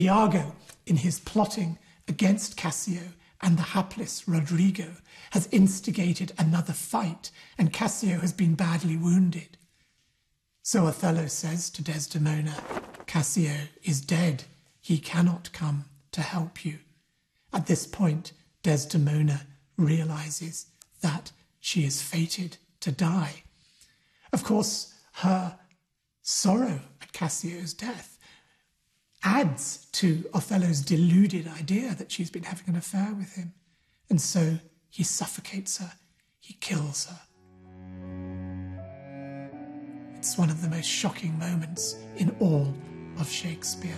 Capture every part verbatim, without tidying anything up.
Iago, in his plotting against Cassio and the hapless Roderigo, has instigated another fight, and Cassio has been badly wounded. So Othello says to Desdemona, "Cassio is dead. He cannot come to help you." At this point, Desdemona realizes that she is fated to die. Of course, her sorrow at Cassio's death adds to Othello's deluded idea that she's been having an affair with him. And so he suffocates her, he kills her. It's one of the most shocking moments in all of Shakespeare.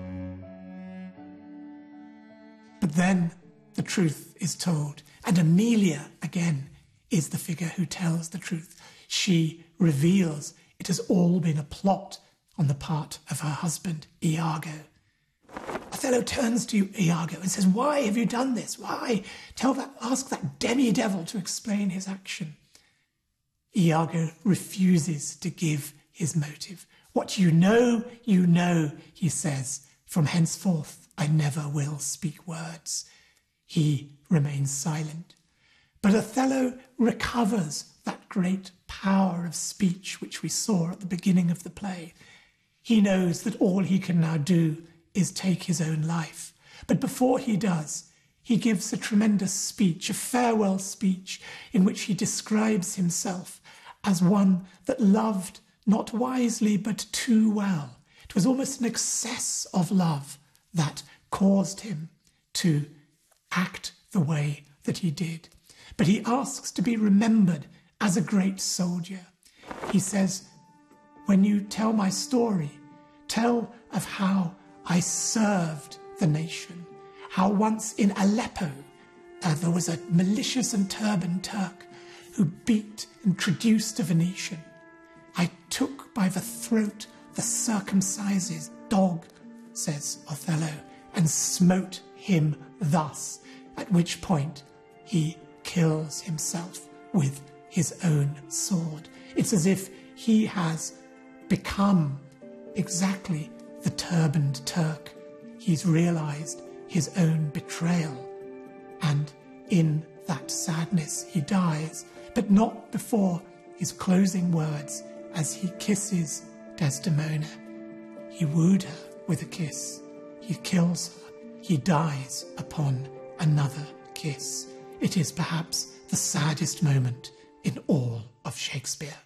But then the truth is told, and Emilia, again, is the figure who tells the truth. She reveals it has all been a plot on the part of her husband, Iago. Othello turns to Iago and says, "Why have you done this? Why? Tell that, ask that demi-devil to explain his action." Iago refuses to give his motive. "What you know, you know," he says. "From henceforth, I never will speak words." He remains silent. But Othello recovers that great power of speech which we saw at the beginning of the play. He knows that all he can now do is take his own life. But before he does, he gives a tremendous speech, a farewell speech, in which he describes himself as one that loved not wisely but too well. It was almost an excess of love that caused him to act the way that he did. But he asks to be remembered as a great soldier. He says, "When you tell my story, tell of how I served the nation, how once in Aleppo uh, there was a malicious and turbaned Turk who beat and traduced a Venetian. I took by the throat the circumcised dog," says Othello, "and smote him thus," at which point he kills himself with his own sword. It's as if he has become exactly the turbaned Turk. He's realized his own betrayal, and in that sadness he dies, but not before his closing words as he kisses Desdemona. He wooed her with a kiss. He kills her. He dies upon another kiss. It is perhaps the saddest moment in all of Shakespeare.